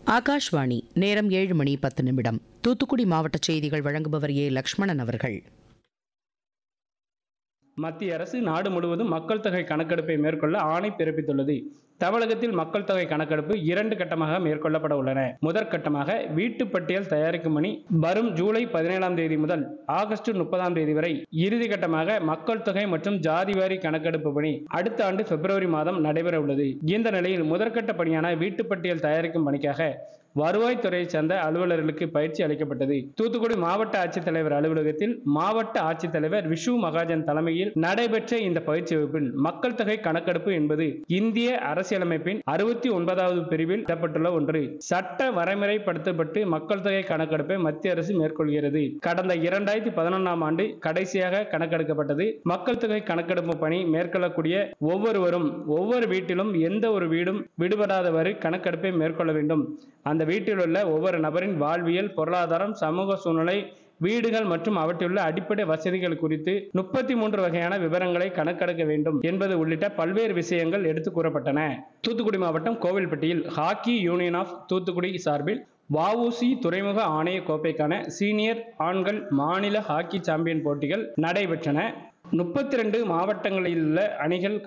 ஆகாஷ்வாணி நேரம் 7:10. தூத்துக்குடி மாவட்ட செய்திகள் வழங்குபவர் ஏ. லக்ஷ்மணன் அவர்கள். மத்திய அரசு நாடு முழுவதும் மக்கள் தொகை கணக்கெடுப்பை மேற்கொள்ள ஆணை பிறப்பித்துள்ளது. தமிழகத்தில் மக்கள் தொகை கணக்கெடுப்பு 2 கட்டமாக மேற்கொள்ளப்பட உள்ளன. முதற்கட்டமாக வீட்டுப் பட்டியல் தயாரிக்கும் பணி வரும் ஜூலை 17ஆம் தேதி முதல் ஆகஸ்ட் 30ஆம் தேதி வரை, இறுதி கட்டமாக மக்கள் தொகை மற்றும் ஜாதிவாரி கணக்கெடுப்பு பணி அடுத்த ஆண்டு பிப்ரவரி மாதம் நடைபெற உள்ளது. இந்த நிலையில் முதற்கட்ட பணியான வீட்டுப் பட்டியல் தயாரிக்கும் பணிக்காக வருவாய்த்துறையைச் சேர்ந்த அலுவலர்களுக்கு பயிற்சி அளிக்கப்பட்டது. தூத்துக்குடி மாவட்ட ஆட்சித்தலைவர் அலுவலகத்தில் மாவட்ட ஆட்சித்தலைவர் விஷு மகாஜன் தலைமையில் நடைபெற்ற இந்த பயிற்சி வகுப்பில் மக்கள் தொகை கணக்கெடுப்பு என்பது இந்திய அரசியலமைப்பின் 69வது பிரிவில் இடப்பட்டுள்ள ஒன்று. சட்ட வரைமுறைப்படுத்தப்பட்டு மக்கள் தொகை கணக்கெடுப்பை மத்திய அரசு மேற்கொள்கிறது. கடந்த 2011ஆம் ஆண்டு கடைசியாக கணக்கெடுக்கப்பட்டது. மக்கள் தொகை கணக்கெடுப்பு பணி மேற்கொள்ளக்கூடிய ஒவ்வொருவரும் ஒவ்வொரு வீட்டிலும் எந்த ஒரு வீடும் விடுபடாதவாறு கணக்கெடுப்பை மேற்கொள்ள வேண்டும். அந்த வீட்டில் உள்ள ஒவ்வொரு நபரின் வாழ்வியல், பொருளாதாரம், சமூக சூழ்நிலை, வீடுகள் மற்றும் அவற்றிலுள்ள அடிப்படை வசதிகள் குறித்து 33 வகையான விவரங்களை கணக்கெடுக்க வேண்டும் என்பது உள்ளிட்ட பல்வேறு விஷயங்கள் எடுத்துக் கூறப்பட்டன. தூத்துக்குடி மாவட்டம் கோவில்பட்டியில் ஹாக்கி யூனியன் ஆஃப் தூத்துக்குடி சார்பில் வ.உ.சி. துறைமுக ஆணைய கோப்பைக்கான சீனியர் ஆண்கள் மாநில ஹாக்கி சாம்பியன் போட்டிகள் நடைபெற்றன. 32 மாவட்டங்களில் உள்ள அணிகள்